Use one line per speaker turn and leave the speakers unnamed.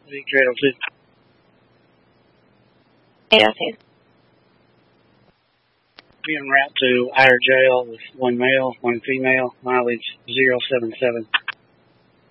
Zeke 302.
AOC.
Be en route to Iyer Jail with one male, one female, mileage 077.